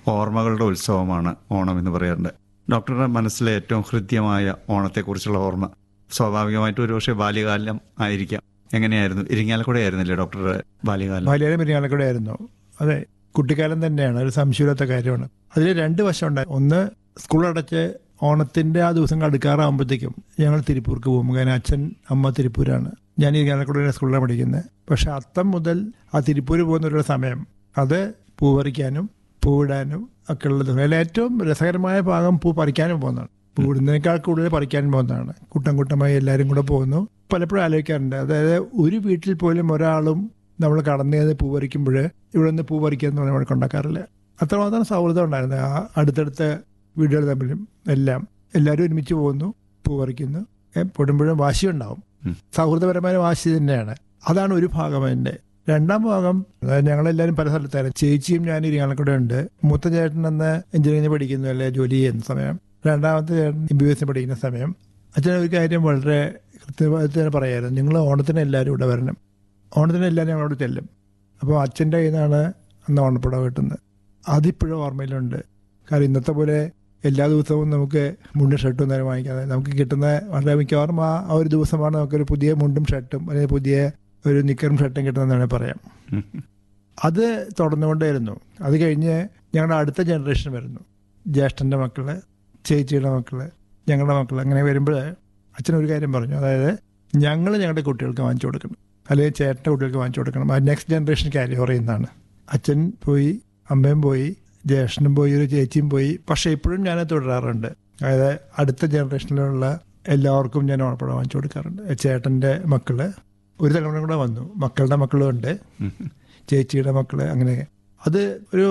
ഓർമ്മകളുടെ ഉത്സവമാണ് ഓണം എന്ന് പറയാറുണ്ട്. ഡോക്ടറുടെ മനസ്സിലെ ഏറ്റവും ഹൃദ്യമായ ഓണത്തെക്കുറിച്ചുള്ള ഓർമ്മ സ്വാഭാവികമായിട്ടും ഒരുപക്ഷെ ബാല്യകാലം ആയിരിക്കാം. എങ്ങനെയായിരുന്നു? ഇരിങ്ങാലക്കുട ആയിരുന്നില്ലേ ഡോക്ടറുടെ ബാല്യകാലം? ബാല്യകാലം ഇരിങ്ങാലക്കുട ആയിരുന്നു. അതെ, കുട്ടിക്കാലം തന്നെയാണ്, ഒരു സംശയമില്ലാത്ത കാര്യമാണ്. അതിൽ രണ്ട് വശമുണ്ടായി. ഒന്ന്, സ്കൂൾ അടച്ച് ഓണത്തിന്റെ ആ ദിവസങ്ങൾ അടുക്കാറാകുമ്പോഴത്തേക്കും ഞങ്ങൾ തിരുപ്പൂർക്ക് പോകും. കാരണം അച്ഛൻ അമ്മ തിരുപ്പൂരാണ്, ഞാൻ ഇരിങ്ങാലക്കുട സ്കൂളിലാണ് പഠിക്കുന്നത്. പക്ഷെ അത്തം മുതൽ ആ തിരുപ്പൂര് പോകുന്ന ഒരു സമയം, അത് പൂ പറിക്കാനും പൂവിടാനും ഒക്കെ ഉള്ളത്. അതിൽ ഏറ്റവും രസകരമായ ഭാഗം പൂ പറിക്കാനും പോകുന്നതാണ്. പൂവിടുന്നതിനേക്കാൾ കൂടുതൽ പറിക്കാനും പോകുന്നതാണ്. കൂട്ടം കൂട്ടമായി എല്ലാവരും കൂടെ പോകുന്നു. പലപ്പോഴും ആലോചിക്കാറുണ്ട്, അതായത് ഒരു വീട്ടിൽ പോലും ഒരാളും നമ്മൾ കടന്നു ചെയ്ത് പൂ പറിക്കുമ്പോൾ ഇവിടെ നിന്ന് പൂ പറിക്കുക എന്ന് പറഞ്ഞാൽ കൊണ്ടാക്കാറില്ല. അത്രമാത്രം സൗഹൃദം ഉണ്ടായിരുന്നു ആ അടുത്തടുത്ത വീടുകൾ തമ്മിലും. എല്ലാവരും ഒരുമിച്ച് പോകുന്നു, പൂ പറിക്കുന്നു. പൊടുമ്പോഴും വാശിയുണ്ടാവും, സൗഹൃദപരമായ വാശി തന്നെയാണ്. അതാണ് ഒരു ഭാഗം. അതിൻ്റെ രണ്ടാം ഭാഗം, അതായത് ഞങ്ങളെല്ലാവരും പല സ്ഥലത്തായിരുന്നു. ചേച്ചിയും ഞാൻ ഇരിങ്ങാലക്കുട ഉണ്ട്. മൂത്ത ചേട്ടൻ അന്ന് എഞ്ചിനീയറിംഗ് പഠിക്കുന്നു, അല്ലെ ജോലി ചെയ്യുന്ന സമയം. രണ്ടാമത്തെ ചേട്ടൻ MBBS പഠിക്കുന്ന സമയം. അച്ഛൻ ഒരു കാര്യം വളരെ കൃത്യമായിട്ട് തന്നെ പറയായിരുന്നു, നിങ്ങൾ ഓണത്തിന് എല്ലാവരും ഇവിടെ വരണം. ഓണത്തിന് എല്ലാവരും ഞങ്ങളോട് ചെല്ലും. അപ്പോൾ അച്ഛൻ്റെ കയ്യിൽ നിന്നാണ് അന്ന് ഓണപ്പുടവ കിട്ടുന്നത്. അതിപ്പോഴും ഓർമ്മയിലുണ്ട്. കാരണം ഇന്നത്തെ പോലെ എല്ലാ ദിവസവും നമുക്ക് മുണ്ടും ഷർട്ടും നേരം വാങ്ങിക്കാതെ നമുക്ക് കിട്ടുന്ന വളരെ മിക്കവാറും ആ ഒരു ദിവസമാണ് നമുക്കൊരു പുതിയ മുണ്ടും ഷർട്ടും അല്ലെങ്കിൽ പുതിയ ഒരു നിക്കറും ഷർട്ടും കിട്ടുന്നതെന്ന് വേണമെങ്കിൽ പറയാം. അത് തുടർന്നുകൊണ്ടേയിരുന്നു. അത് കഴിഞ്ഞ് ഞങ്ങളുടെ അടുത്ത ജനറേഷൻ വരുന്നു. ജ്യേഷ്ഠൻ്റെ മക്കള്, ചേച്ചിയുടെ മക്കള്, ഞങ്ങളുടെ മക്കൾ. അങ്ങനെ വരുമ്പോൾ അച്ഛനൊരു കാര്യം പറഞ്ഞു, അതായത് ഞങ്ങളുടെ കുട്ടികൾക്ക് വാങ്ങിച്ചു കൊടുക്കണം, അല്ലെങ്കിൽ ചേട്ടൻ്റെ കുട്ടികൾക്ക് വാങ്ങിച്ചു കൊടുക്കണം. ആ നെക്സ്റ്റ് ജനറേഷൻ ക്യാരി ഓവർ ചെയ്യുന്നതാണ്. അച്ഛൻ പോയി, അമ്മയും പോയി, ജ്യേഷ്ഠനും പോയി, ഒരു ചേച്ചിയും പോയി. പക്ഷെ ഇപ്പോഴും ഞാൻ തുടരാറുണ്ട്. അതായത് അടുത്ത ജനറേഷനിലുള്ള എല്ലാവർക്കും ഞാൻ ഓണപ്പുടവ വാങ്ങിച്ചു കൊടുക്കാറുണ്ട്. ചേട്ടൻ്റെ മക്കള് ഒരു തലമുറ കൂടെ വന്നു, മക്കളുടെ മക്കളും ഉണ്ട്, ചേച്ചിയുടെ മക്കള്, അങ്ങനെ. അത് ഒരു